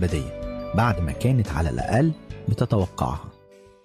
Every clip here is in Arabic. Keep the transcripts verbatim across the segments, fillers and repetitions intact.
الأبدية بعد ما كانت على الأقل بتتوقعها.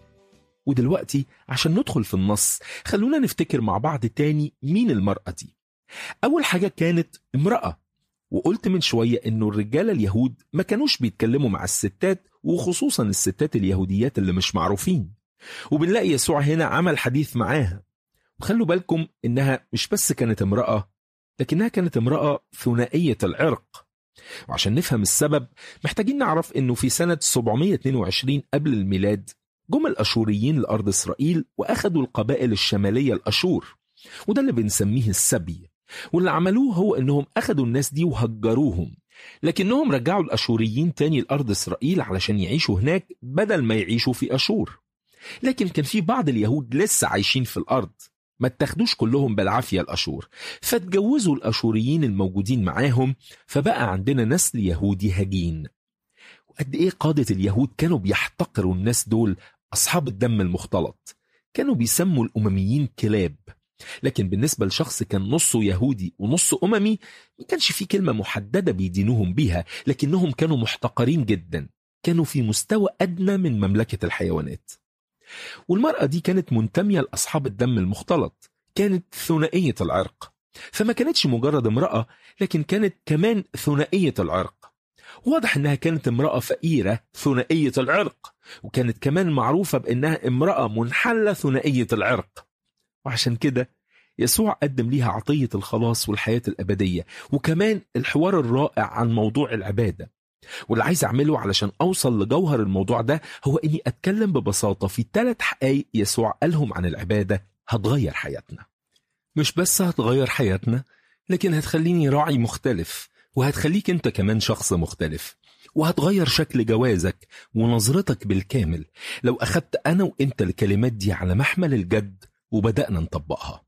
ودلوقتي عشان ندخل في النص خلونا نفتكر مع بعض تاني مين المرأة دي. أول حاجة كانت امرأة، وقلت من شوية إنه الرجال اليهود ما كانوش بيتكلموا مع الستات، وخصوصا الستات اليهوديات اللي مش معروفين، وبنلاقي يسوع هنا عمل حديث معاها. وخلوا بالكم إنها مش بس كانت امرأة، لكنها كانت امرأة ثنائية العرق. وعشان نفهم السبب محتاجين نعرف إنه في سنة سبعمائة واثنين وعشرين قبل الميلاد جم الأشوريين لأرض إسرائيل وأخذوا القبائل الشمالية الأشور، وده اللي بنسميه السبي. واللي عملوه هو إنهم أخذوا الناس دي وهجروهم، لكنهم رجعوا الأشوريين تاني لأرض إسرائيل علشان يعيشوا هناك بدل ما يعيشوا في أشور. لكن كان في بعض اليهود لسه عايشين في الأرض، ما اتخدوش كلهم بالعافية الأشور، فاتجوزوا الأشوريين الموجودين معاهم، فبقى عندنا نسل يهودي هجين. وقد إيه قادة اليهود كانوا بيحتقروا الناس دول أصحاب الدم المختلط، كانوا بيسموا الأمميين كلاب. لكن بالنسبة لشخص كان نصه يهودي ونصه أممي ما كانش في كلمة محددة بيدينوهم بيها، لكنهم كانوا محتقرين جدا، كانوا في مستوى أدنى من مملكة الحيوانات. والمرأة دي كانت منتمية لأصحاب الدم المختلط، كانت ثنائية العرق، فما كانتش مجرد امرأة، لكن كانت كمان ثنائية العرق. واضح انها كانت امرأة فقيرة ثنائية العرق، وكانت كمان معروفة بانها امرأة منحلة ثنائية العرق. وعشان كده يسوع قدم ليها عطية الخلاص والحياة الأبدية، وكمان الحوار الرائع عن موضوع العبادة. واللي عايز أعمله علشان أوصل لجوهر الموضوع ده هو إني أتكلم ببساطة في ثلاث حقائق يسوع قالهم عن العبادة هتغير حياتنا. مش بس هتغير حياتنا، لكن هتخليني راعي مختلف، وهتخليك أنت كمان شخص مختلف، وهتغير شكل جوازك ونظرتك بالكامل لو أخدت أنا وإنت الكلمات دي على محمل الجد وبدأنا نطبقها.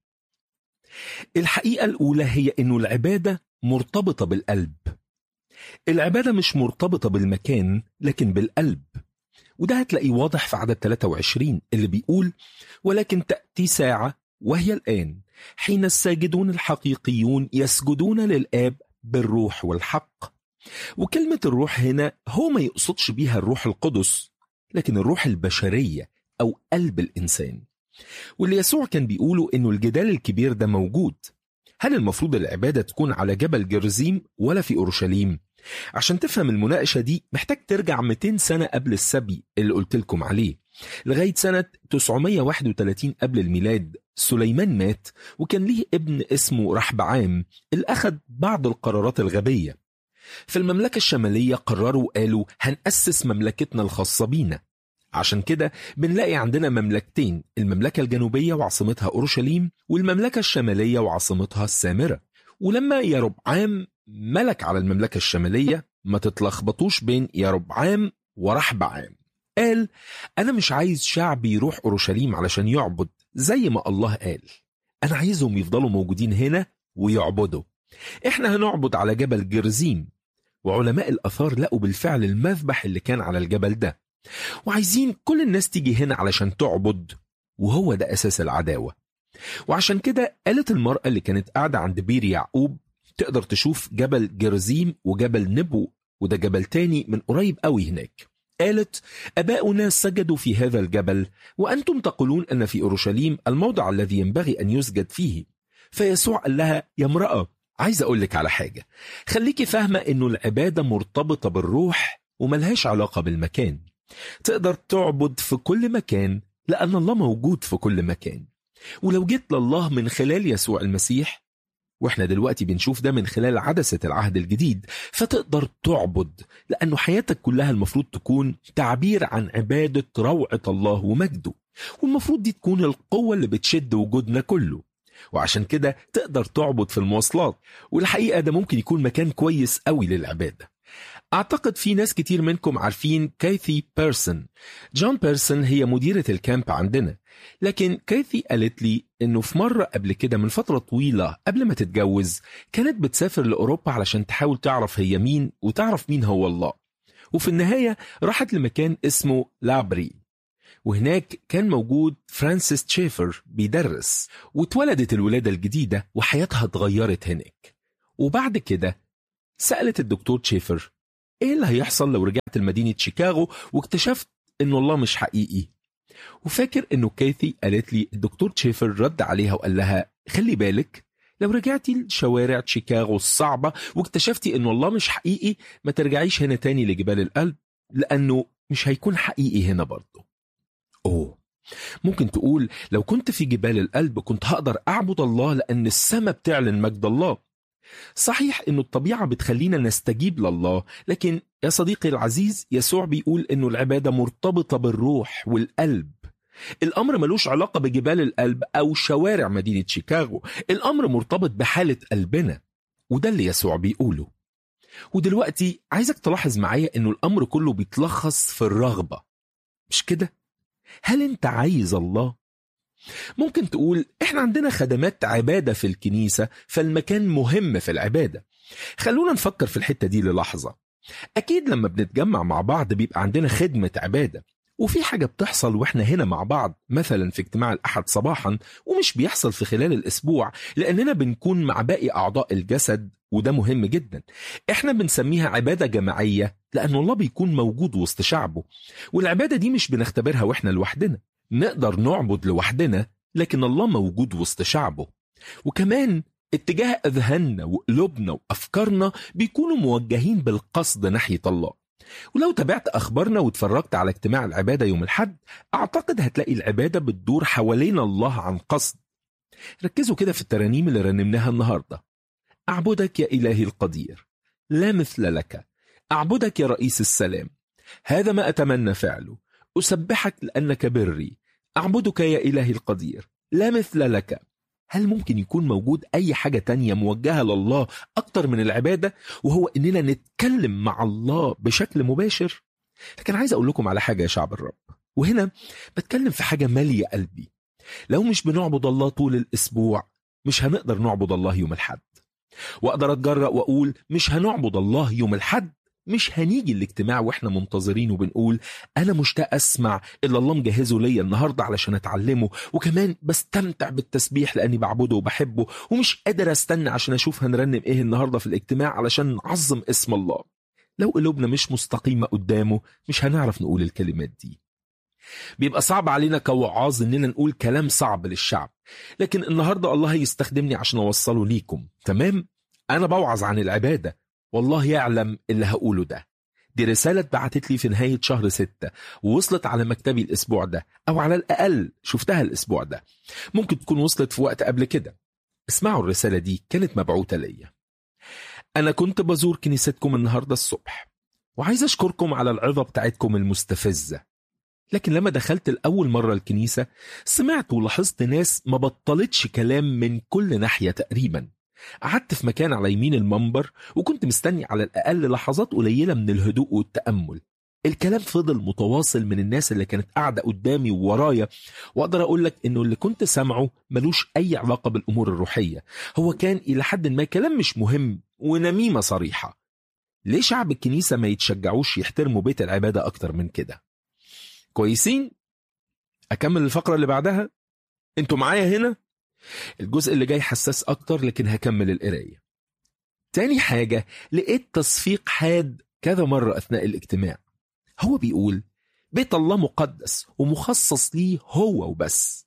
الحقيقة الأولى هي إنه العبادة مرتبطة بالقلب. العبادة مش مرتبطة بالمكان لكن بالقلب، وده هتلاقيه واضح في عدد ثلاثة وعشرين اللي بيقول: ولكن تأتي ساعة وهي الآن حين الساجدون الحقيقيون يسجدون للآب بالروح والحق. وكلمة الروح هنا هو ما يقصدش بيها الروح القدس، لكن الروح البشرية أو قلب الإنسان. واللي يسوع كان بيقوله إنه الجدال الكبير ده موجود. هل المفروض العبادة تكون على جبل جرزيم ولا في أورشليم؟ عشان تفهم المناقشة دي محتاج ترجع مئتين سنة قبل السبي اللي قلت لكم عليه، لغاية سنة تسعمائة وواحد وثلاثين قبل الميلاد. سليمان مات وكان ليه ابن اسمه رحبعام اللي أخذ بعض القرارات الغبية. في المملكة الشمالية قرروا قالوا هنأسس مملكتنا الخاصة بينا. عشان كده بنلاقي عندنا مملكتين، المملكة الجنوبية وعاصمتها أورشليم، والمملكة الشمالية وعاصمتها السامرة. ولما يربعام ملك على المملكة الشمالية، ما تتلخبطوش بين يربعام ورحبعام، قال أنا مش عايز شعبي يروح أورشليم علشان يعبد زي ما الله قال، أنا عايزهم يفضلوا موجودين هنا ويعبدوا. إحنا هنعبد على جبل جرزيم، وعلماء الأثار لقوا بالفعل المذبح اللي كان على الجبل ده، وعايزين كل الناس تيجي هنا علشان تعبد، وهو ده أساس العداوة. وعشان كده قالت المرأة اللي كانت قاعدة عند بير يعقوب تقدر تشوف جبل جرزيم وجبل نبو، وده جبل تاني من قريب قوي هناك، قالت أباؤنا سجدوا في هذا الجبل، وأنتم تقولون أن في أورشليم الموضع الذي ينبغي أن يسجد فيه. فيسوع قال لها يا امرأة، عايز أقولك على حاجة، خليكي فاهمة أنه العبادة مرتبطة بالروح وملهاش علاقة بالمكان. تقدر تعبد في كل مكان لأن الله موجود في كل مكان. ولو جيت لله من خلال يسوع المسيح، واحنا دلوقتي بنشوف ده من خلال عدسة العهد الجديد، فتقدر تعبد، لأنه حياتك كلها المفروض تكون تعبير عن عبادة روعة الله ومجده، والمفروض دي تكون القوة اللي بتشد وجودنا كله. وعشان كده تقدر تعبد في المواصلات، والحقيقة ده ممكن يكون مكان كويس قوي للعبادة. أعتقد في ناس كتير منكم عارفين كاثي بيرسون. جون بيرسون هي مديرة الكامب عندنا، لكن كاثي قالت لي إنه في مرة قبل كده من فترة طويلة قبل ما تتجوز كانت بتسافر لأوروبا علشان تحاول تعرف هي مين وتعرف مين هو الله، وفي النهاية راحت لمكان اسمه لابري، وهناك كان موجود فرانسيس تشيفر بيدرس، واتولدت الولادة الجديدة وحياتها اتغيرت هناك. وبعد كده سألت الدكتور تشيفر إيه اللي هيحصل لو رجعت لمدينة شيكاغو واكتشفت إنه الله مش حقيقي؟ وفاكر إنه كاثي قالت لي الدكتور تشيفر رد عليها وقال لها خلي بالك لو رجعتي لشوارع شيكاغو الصعبة واكتشفتي إنه الله مش حقيقي ما ترجعيش هنا تاني لجبال القلب، لأنه مش هيكون حقيقي هنا برضه. أوه، ممكن تقول لو كنت في جبال القلب كنت هقدر أعبد الله لأن السماء بتعلن مجد الله. صحيح إنه الطبيعة بتخلينا نستجيب لله، لكن يا صديقي العزيز يسوع بيقول إنه العبادة مرتبطة بالروح والقلب. الأمر ملوش علاقة بجبال القلب أو شوارع مدينة شيكاغو، الأمر مرتبط بحالة قلبنا، وده اللي يسوع بيقوله. ودلوقتي عايزك تلاحظ معايا إنه الأمر كله بيتلخص في الرغبة، مش كده؟ هل أنت عايز الله؟ ممكن تقول إحنا عندنا خدمات عبادة في الكنيسة فالمكان مهم في العبادة. خلونا نفكر في الحتة دي للحظة. أكيد لما بنتجمع مع بعض بيبقى عندنا خدمة عبادة، وفي حاجة بتحصل وإحنا هنا مع بعض، مثلا في اجتماع الأحد صباحا، ومش بيحصل في خلال الأسبوع لأننا بنكون مع باقي أعضاء الجسد، وده مهم جدا. إحنا بنسميها عبادة جماعية لأن الله بيكون موجود وسط شعبه، والعبادة دي مش بنختبرها وإحنا لوحدنا. نقدر نعبد لوحدنا لكن الله موجود وسط شعبه. وكمان اتجاه أذهاننا وقلوبنا وأفكارنا بيكونوا موجهين بالقصد ناحية الله. ولو تابعت أخبارنا واتفرجت على اجتماع العبادة يوم الحد، أعتقد هتلاقي العبادة بتدور حوالين الله عن قصد. ركزوا كده في الترانيم اللي رنمناها النهاردة. أعبدك يا إلهي القدير، لا مثل لك. أعبدك يا رئيس السلام، هذا ما أتمنى فعله. أسبحك لأنك بري. أعبدك يا إلهي القدير، لا مثل لك. هل ممكن يكون موجود أي حاجة تانية موجهة لله أكتر من العبادة، وهو إننا نتكلم مع الله بشكل مباشر؟ لكن عايز أقول لكم على حاجة يا شعب الرب، وهنا بتكلم في حاجة مالية قلبي. لو مش بنعبد الله طول الأسبوع مش هنقدر نعبد الله يوم الحد. وأقدر أتجرأ وأقول مش هنعبد الله يوم الحد مش هنيجي الاجتماع واحنا منتظرين وبنقول أنا مشتاق أسمع اللي الله مجهزه ليا النهاردة علشان أتعلمه، وكمان بستمتع بالتسبيح لأني بعبده وبحبه، ومش قادر أستنى عشان أشوف هنرنم إيه النهاردة في الاجتماع علشان نعظم اسم الله. لو قلوبنا مش مستقيمة قدامه مش هنعرف نقول الكلمات دي. بيبقى صعب علينا كوعاظ إننا نقول كلام صعب للشعب، لكن النهاردة الله يستخدمني عشان أوصله ليكم. تمام؟ أنا بوعظ عن العبادة، والله يعلم اللي هقوله ده. دي رسالة بعتت لي في نهاية شهر ستة ووصلت على مكتبي الأسبوع ده، أو على الأقل شفتها الأسبوع ده. ممكن تكون وصلت في وقت قبل كده. اسمعوا الرسالة دي، كانت مبعوثة ليا. أنا كنت بزور كنيستكم النهاردة الصبح وعايز أشكركم على العظة بتاعتكم المستفزة، لكن لما دخلت الأول مرة الكنيسة سمعت ولاحظت ناس ما بطلتش كلام من كل ناحية تقريبا. قعدت في مكان على يمين المنبر وكنت مستني على الأقل لحظات قليلة من الهدوء والتأمل. الكلام فضل متواصل من الناس اللي كانت قاعدة قدامي وورايا، وأقدر أقول لك إنه اللي كنت سامعه ملوش أي علاقة بالأمور الروحية. هو كان إلى حد ما كلام مش مهم ونميمة صريحة. ليه شعب الكنيسة ما يتشجعوش يحترموا بيت العبادة أكتر من كده؟ كويسين؟ أكمل الفقرة اللي بعدها؟ أنتوا معايا هنا؟ الجزء اللي جاي حساس أكتر لكن هكمل القراية. تاني حاجة، لقيت تصفيق حاد كذا مرة أثناء الاجتماع. هو بيقول بيت الله مقدس ومخصص ليه هو وبس.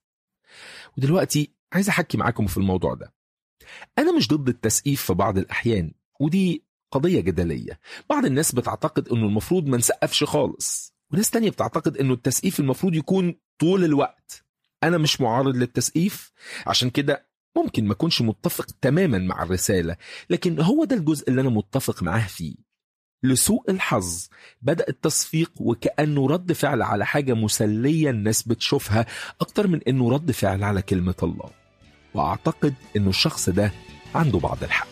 ودلوقتي عايز أحكي معاكم في الموضوع ده. أنا مش ضد التسقيف في بعض الأحيان، ودي قضية جدلية. بعض الناس بتعتقد أنه المفروض ما نسقفش خالص، وناس تانية بتعتقد أنه التسقيف المفروض يكون طول الوقت. أنا مش معارض للتسقيف، عشان كده ممكن ما كنش متفق تماما مع الرسالة، لكن هو ده الجزء اللي أنا متفق معاه فيه. لسوء الحظ بدأ التصفيق وكأنه رد فعل على حاجة مسلية الناس بتشوفها أكتر من أنه رد فعل على كلمة الله، وأعتقد أنه الشخص ده عنده بعض الحق.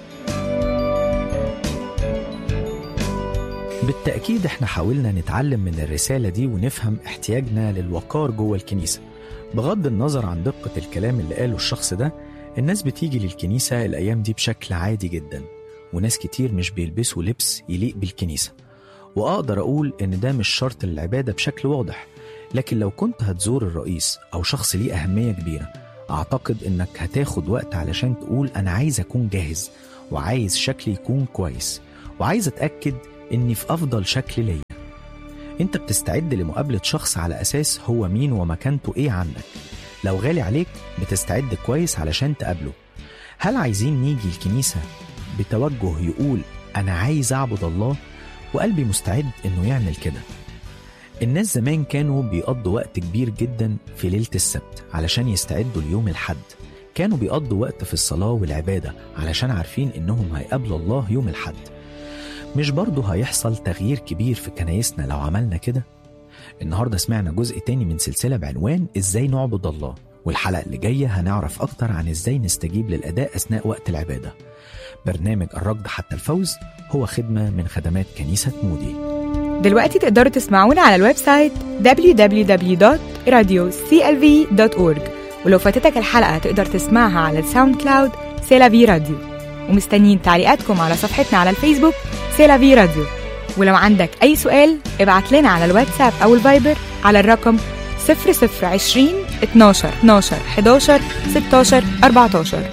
بالتأكيد احنا حاولنا نتعلم من الرسالة دي ونفهم احتياجنا للوقار جوه الكنيسة. بغض النظر عن دقة الكلام اللي قاله الشخص ده، الناس بتيجي للكنيسة الأيام دي بشكل عادي جدا، وناس كتير مش بيلبسوا لبس يليق بالكنيسة. وأقدر أقول إن ده مش شرط للعبادة بشكل واضح، لكن لو كنت هتزور الرئيس أو شخص ليه أهمية كبيرة، أعتقد إنك هتاخد وقت علشان تقول أنا عايز أكون جاهز، وعايز شكلي يكون كويس، وعايز أتأكد إني في أفضل شكل ليا. أنت بتستعد لمقابلة شخص على أساس هو مين ومكانته إيه عنك. لو غالي عليك بتستعد كويس علشان تقابله. هل عايزين نيجي الكنيسة بتوجه يقول أنا عايز أعبد الله وقلبي مستعد إنه يعمل كده؟ الناس زمان كانوا بيقضوا وقت كبير جدا في ليلة السبت علشان يستعدوا ليوم الحد. كانوا بيقضوا وقت في الصلاة والعبادة علشان عارفين إنهم هيقابلوا الله يوم الحد. مش برضه هيحصل تغيير كبير في كنايسنا لو عملنا كده؟ النهاردة سمعنا جزء تاني من سلسلة بعنوان إزاي نعبد الله، والحلقة اللي جاية هنعرف أكتر عن إزاي نستجيب للأداء أثناء وقت العبادة. برنامج الركض حتى الفوز هو خدمة من خدمات كنيسة مودي. دلوقتي تقدروا تسمعونا على الويب سايت دبليو دبليو دبليو دوت راديو سي ال في دوت أورج، ولو فاتتك الحلقة تقدر تسمعها على الساوند كلاود سيلافي راديو. ومستنيين تعليقاتكم على صفحتنا على الفيسبوك سيلافي راديو. ولو عندك أي سؤال ابعت لنا على الواتساب أو الفايبر على الرقم صفر صفر عشرين اتناشر اتناشر حداشر ستاشر أربعتاشر.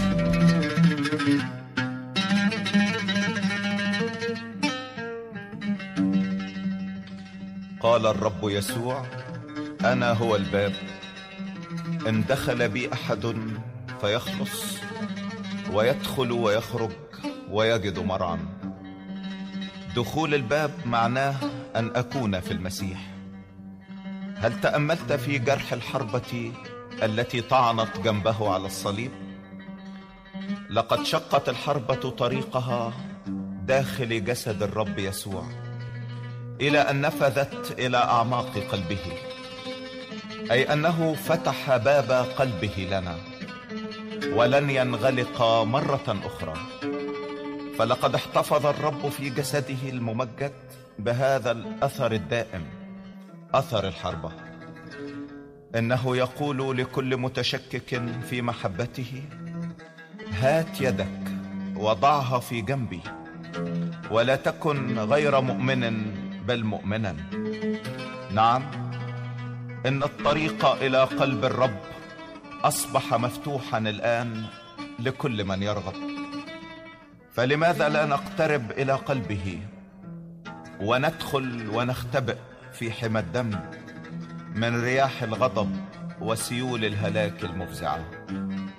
قال الرب يسوع: أنا هو الباب، إن دخل بي أحد فيخلص ويدخل ويخرج ويجد مرعا. دخول الباب معناه أن أكون في المسيح. هل تأملت في جرح الحربة التي طعنت جنبه على الصليب؟ لقد شقت الحربة طريقها داخل جسد الرب يسوع إلى أن نفذت إلى أعماق قلبه، أي أنه فتح باب قلبه لنا ولن ينغلق مرة أخرى. فلقد احتفظ الرب في جسده الممجد بهذا الأثر الدائم، أثر الحربة. إنه يقول لكل متشكك في محبته: هات يدك وضعها في جنبي، ولا تكن غير مؤمن بل مؤمنا. نعم، إن الطريق إلى قلب الرب أصبح مفتوحا الآن لكل من يرغب. فلماذا لا نقترب إلى قلبه وندخل ونختبئ في حمى الدم من رياح الغضب وسيول الهلاك المفزعة؟